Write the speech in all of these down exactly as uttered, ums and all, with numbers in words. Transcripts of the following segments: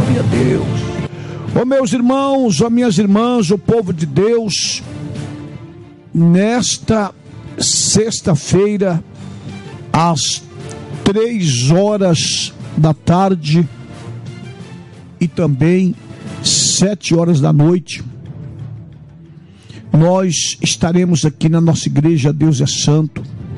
Glória a Deus. Ô meus irmãos, ó minhas irmãs, o povo de Deus, nesta sexta-feira, às três horas da tarde e também sete horas da noite, nós estaremos aqui na nossa igreja Deus é Santo,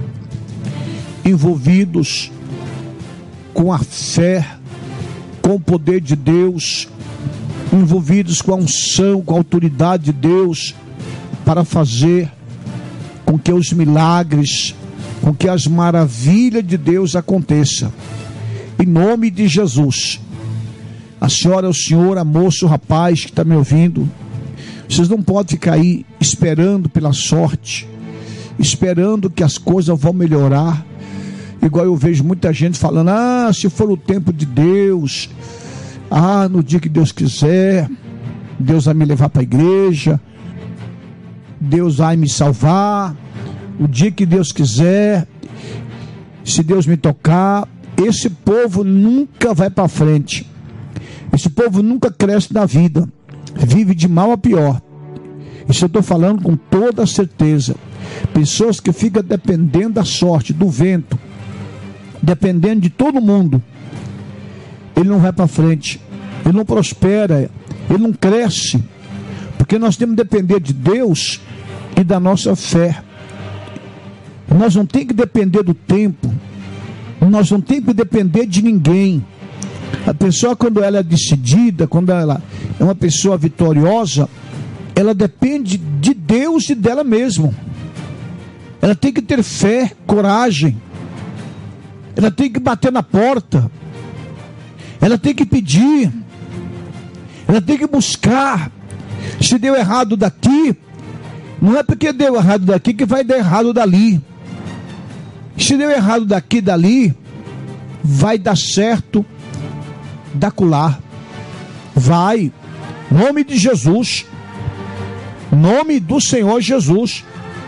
envolvidos com a fé, com o poder de Deus, envolvidos com a unção, com a autoridade de Deus, para fazer com que os milagres, com que as maravilhas de Deus aconteçam. Em nome de Jesus. A senhora, o senhor, a moça, o rapaz que está me ouvindo, vocês não podem ficar aí esperando pela sorte, esperando que as coisas vão melhorar, igual eu vejo muita gente falando, ah, se for o tempo de Deus, ah, no dia que Deus quiser, Deus vai me levar para a igreja, Deus vai me salvar, o dia que Deus quiser, se Deus me tocar. Esse povo nunca vai para frente, esse povo nunca cresce na vida, vive de mal a pior. Isso eu estou falando com toda certeza. Pessoas que ficam dependendo da sorte, do vento, dependendo de todo mundo, ele não vai para frente, ele não prospera, ele não cresce, porque nós temos que depender de Deus e da nossa fé. Nós não temos que depender do tempo, nós não temos que depender de ninguém. A pessoa, quando ela é decidida, quando ela é uma pessoa vitoriosa, ela depende de Deus e dela mesma. Ela tem que ter fé, coragem, ela tem que bater na porta, ela tem que pedir, ela tem que buscar. Se deu errado daqui, não é porque deu errado daqui que vai dar errado dali. Se deu errado daqui e dali, vai dar certo da acolá. Vai, nome de Jesus, nome do Senhor Jesus.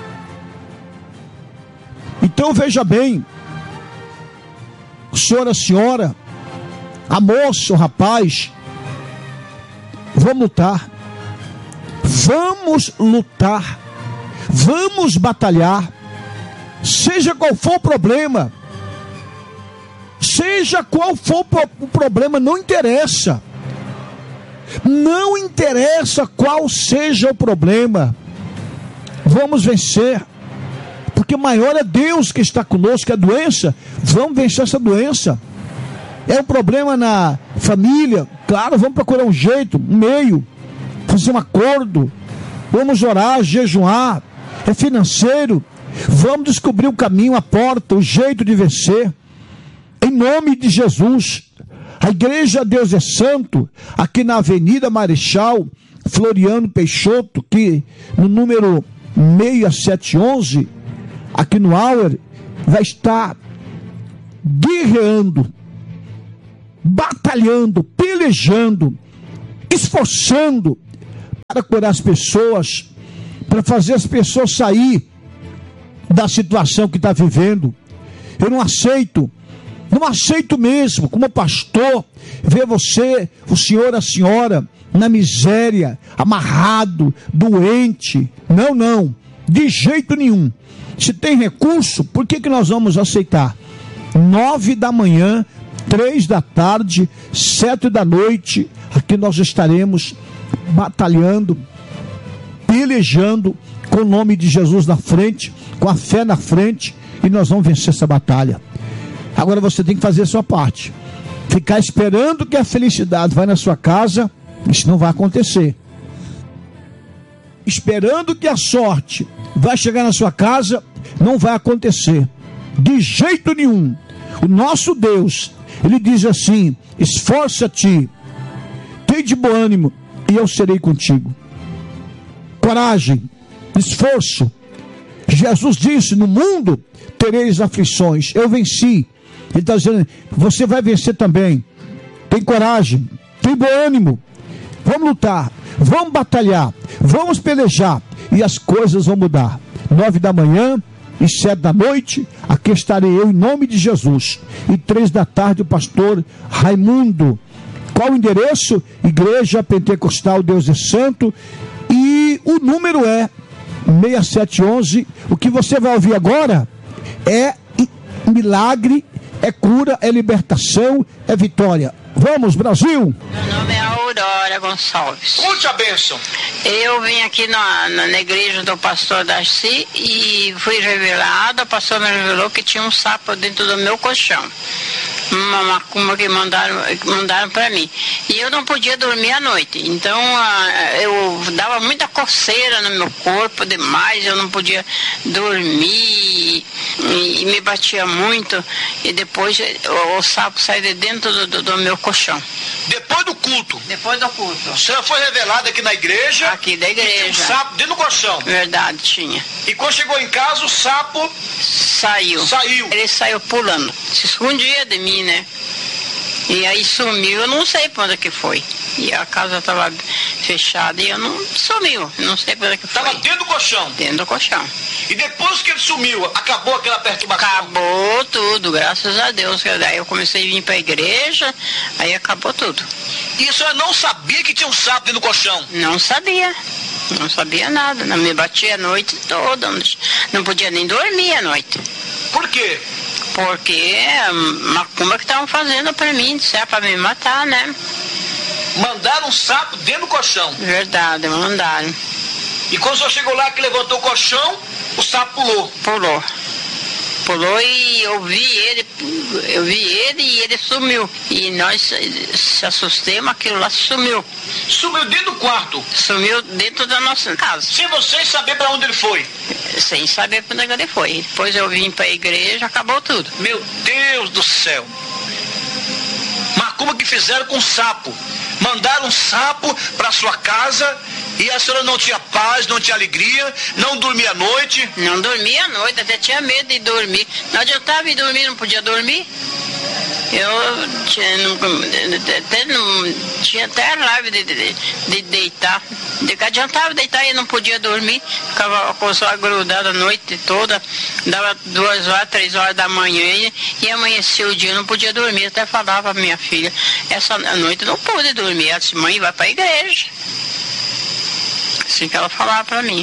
Então veja bem, o senhor, a senhora, a moça, o rapaz, vamos lutar, vamos lutar, vamos batalhar, seja qual for o problema, seja qual for o problema, não interessa, não interessa qual seja o problema, vamos vencer, porque maior é Deus que está conosco que a doença. Vamos vencer essa doença. É um problema na família, claro, vamos procurar um jeito, um meio, fazer um acordo, vamos orar, jejuar. É financeiro, vamos descobrir o caminho, a porta, o jeito de vencer, em nome de Jesus. A igreja Deus é Santo, aqui na Avenida Marechal Floriano Peixoto, que no número seis sete um um, aqui no Auer, vai estar guerreando, batalhando, pelejando, esforçando para curar as pessoas, para fazer as pessoas sair da situação que está vivendo. Eu não aceito, não aceito mesmo, como pastor, ver você, o senhor, a senhora, na miséria, amarrado, doente. Não, não, de jeito nenhum. Se tem recurso, por que que nós vamos aceitar? Nove da manhã, três da tarde, sete da noite, aqui nós estaremos batalhando, pelejando, com o nome de Jesus na frente, com a fé na frente, e nós vamos vencer essa batalha. Agora você tem que fazer a sua parte. Ficar esperando que a felicidade vai na sua casa, isso não vai acontecer. Esperando que a sorte vai chegar na sua casa, não vai acontecer. De jeito nenhum. O nosso Deus, Ele diz assim: esforça-te, tem de bom ânimo, e eu serei contigo. Coragem, esforço. Jesus disse: no mundo tereis aflições, eu venci. Ele está dizendo: você vai vencer também. Tem coragem, tem bom ânimo. Vamos lutar, vamos batalhar, vamos pelejar, e as coisas vão mudar. Nove da manhã e sete da noite, aqui estarei eu em nome de Jesus. E três da tarde o pastor Raimundo Qual o endereço? Igreja Pentecostal Deus é Santo. E o número é seis sete um um. O que você vai ouvir agora é milagre, é cura, é libertação, é vitória. Vamos, Brasil! Meu nome é Aurora Gonçalves. Conte a bênção. Eu vim aqui na, na, na igreja do pastor Darcy e fui revelada. O pastor me revelou que tinha um sapo dentro do meu colchão. Uma macumba que mandaram, mandaram para mim. E eu não podia dormir à noite. Então eu dava muita coceira no meu corpo demais. Eu não podia dormir e, e me batia muito. E depois o, o sapo saiu de dentro do, do, do meu colchão. Depois do culto? Depois do culto. A senhora foi revelada aqui na igreja? Aqui da igreja. Tinha um sapo dentro do colchão? Verdade, tinha. E quando chegou em casa, o sapo... Saiu. Saiu. Ele saiu pulando. Se escondia de mim, né? E aí sumiu, eu não sei para onde que foi. E a casa estava fechada e eu não sumiu, não sei para onde que foi. Estava dentro do colchão? Dentro do colchão. E depois que ele sumiu, acabou aquela perturbação? Acabou tudo, graças a Deus. Aí eu comecei a vir para a igreja, aí acabou tudo. E a senhora não sabia que tinha um sapo dentro do colchão? Não sabia. Não sabia nada, não me batia a noite toda, não podia nem dormir à noite. Por quê? Porque é macumba que estavam fazendo para mim, se é para me matar, né? Mandaram um sapo dentro do colchão? Verdade, mandaram. E quando o senhor chegou lá que levantou o colchão, o sapo pulou? Pulou. Pulou e eu vi ele, eu vi ele e ele sumiu. E nós se assustamos, aquilo lá sumiu. Sumiu dentro do quarto? Sumiu dentro da nossa casa. Sem vocês saber para onde ele foi? Sem saber para onde ele foi. Depois eu vim para a igreja, acabou tudo. Meu Deus do céu! Macumba que fizeram com sapo. Mandaram um sapo para sua casa e a senhora não tinha paz, não tinha alegria, não dormia à noite? Não dormia à noite, até tinha medo de dormir. Não adiantava ir dormir, não podia dormir. Eu tinha, não, até, não, tinha até raiva de, de, de deitar. De que adiantava deitar e não podia dormir. Ficava com a grudada a noite toda. Dava duas horas, três horas da manhã e, e amanhecia o dia, eu não podia dormir. Até falava para minha filha, essa noite eu não pude dormir. Ela disse, mãe, vai para a igreja. Assim que ela falava para mim.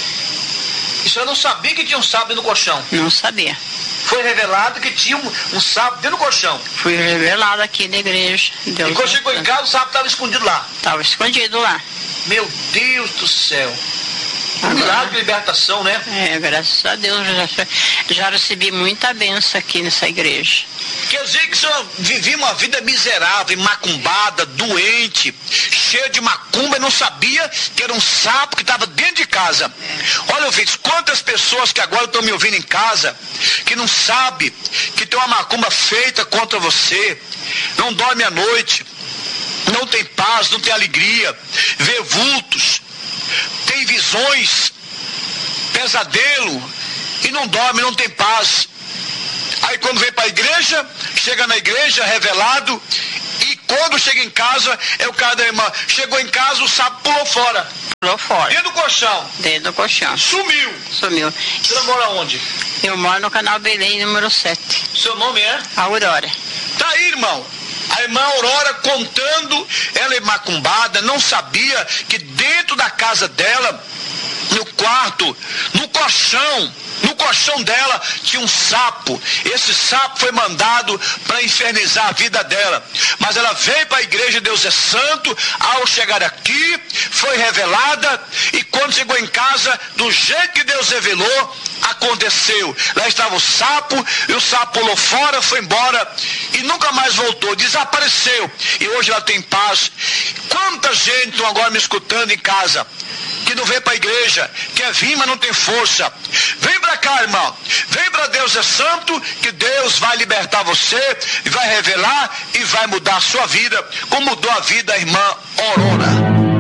E a senhora não sabia que tinha um sapo dentro do colchão? Não sabia. Foi revelado que tinha um, um sapo dentro do colchão? Fui revelado aqui na igreja. Deus, e quando chegou em casa, o sapo estava escondido lá? Estava escondido lá. Meu Deus do céu. Um milagre de libertação, né? É, graças a Deus. Já, já recebi muita bênção aqui nessa igreja. Quer dizer que o senhor vivia uma vida miserável, macumbada, doente, cheia de macumba e não sabia que era um sapo que estava dentro de casa. É. Olha, ouvintes, quantas pessoas que agora estão me ouvindo em casa, que não sabem que tem uma macumba feita contra você, não dorme à noite, não tem paz, não tem alegria, vê vultos, tem visões, pesadelo, e não dorme, não tem paz. Aí quando vem para a igreja, chega na igreja revelado, e quando chega em casa, é o cara da irmã, chegou em casa, o sapo pulou fora. Pulou fora. Dentro do colchão. Dentro do colchão. Sumiu. Sumiu. Você mora onde? Eu moro no canal Belém, número sete. Seu nome é? Aurora. Tá aí, irmão. A irmã Aurora contando, ela é macumbada, não sabia que dentro da casa dela, no quarto, no colchão, no colchão dela tinha um sapo. Esse sapo foi mandado para infernizar a vida dela. Mas ela veio para a igreja Deus é Santo. Ao chegar aqui, foi revelada. E quando chegou em casa, do jeito que Deus revelou, aconteceu. Lá estava o sapo, e o sapo pulou fora, foi embora e nunca mais voltou, desapareceu. E hoje ela tem paz. Quanta gente estão agora me escutando em casa, que não vem para a igreja, quer vir, mas não tem força. Vem para cá, irmão. Vem para Deus é Santo, que Deus vai libertar você, e vai revelar e vai mudar a sua vida, como mudou a vida da irmã Aurora.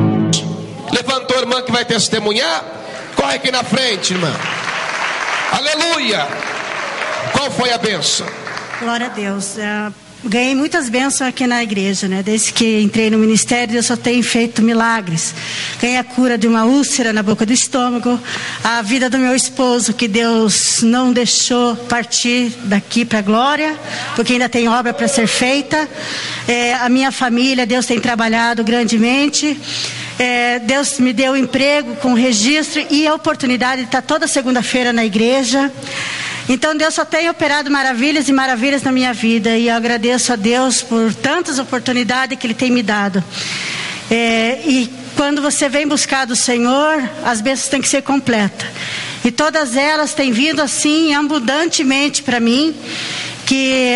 Levantou a irmã que vai testemunhar? Corre aqui na frente, irmã. Aleluia! Qual foi a bênção? Glória a Deus. ganhei muitas bênçãos aqui na igreja, né? Desde que entrei no ministério, Deus só tem feito milagres. Ganhei a cura de uma úlcera na boca do estômago, a vida do meu esposo, que Deus não deixou partir daqui para a glória, porque ainda tem obra para ser feita. É, a minha família, Deus tem trabalhado grandemente. É, Deus me deu emprego com registro e a oportunidade de estar toda segunda-feira na igreja. Então Deus só tem operado maravilhas e maravilhas na minha vida, e eu agradeço a Deus por tantas oportunidades que Ele tem me dado. É, e quando você vem buscar do Senhor, as bênçãos têm que ser completas, e todas elas têm vindo assim abundantemente para mim, que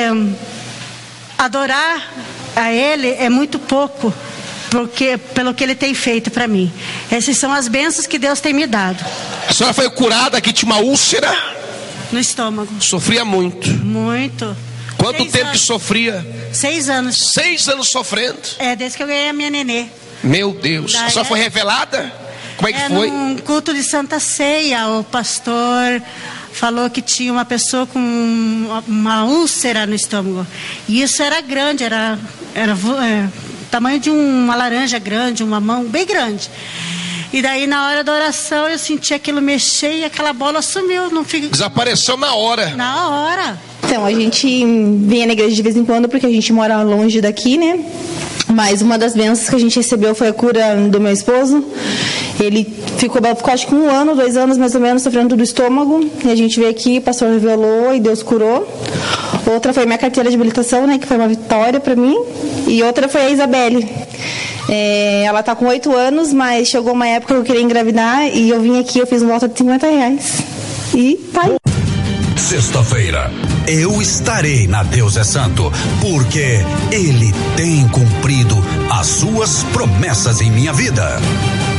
adorar a Ele é muito pouco, porque, pelo que Ele tem feito para mim. Essas são as bênçãos que Deus tem me dado. A senhora foi curada, aqui tinha uma úlcera no estômago. Sofria muito. Muito. Quanto Seis tempo anos. que sofria? Seis anos. Seis anos sofrendo. É, desde que eu ganhei a minha nenê. Meu Deus. Daí A senhora é... foi revelada? Como é que é, foi? Num culto de Santa Ceia, o pastor falou que tinha uma pessoa com uma, uma úlcera no estômago. E isso era grande, era, era é, tamanho de uma laranja grande, uma mão bem grande. E daí na hora da oração eu senti aquilo mexer e aquela bola sumiu. Não fica... Desapareceu na hora. Na hora. Então, a gente vem na igreja de vez em quando porque a gente mora longe daqui, né? Mas uma das bênçãos que a gente recebeu foi a cura do meu esposo. Ele ficou, ficou acho que um ano, dois anos mais ou menos, sofrendo do estômago. E a gente veio aqui, o pastor revelou e Deus curou. Outra foi minha carteira de habilitação, né? Que foi uma vitória para mim. E outra foi a Isabelle. É, ela tá com oito anos, mas chegou uma época que eu queria engravidar e eu vim aqui, eu fiz um volta de cinquenta reais. E tá aí. Sexta-feira, eu estarei na Deus é Santo, porque Ele tem cumprido as suas promessas em minha vida.